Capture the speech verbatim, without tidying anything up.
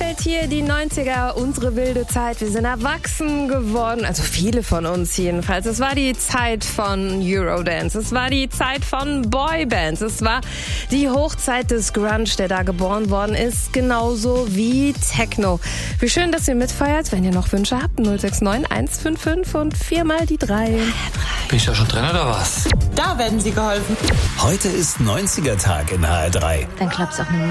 Bielefeld hier, die neunziger, unsere wilde Zeit. Wir sind erwachsen geworden, also viele von uns jedenfalls. Es war die Zeit von Eurodance, es war die Zeit von Boybands, es war die Hochzeit des Grunge, der da geboren worden ist, genauso wie Techno. Wie schön, dass ihr mitfeiert. Wenn ihr noch Wünsche habt, null sechs neun eins fünf fünf und viermal die drei. Bin ich da schon drin oder was? Da werden Sie geholfen. Heute ist neunziger Tag in H R drei. Dann klappt's auch mit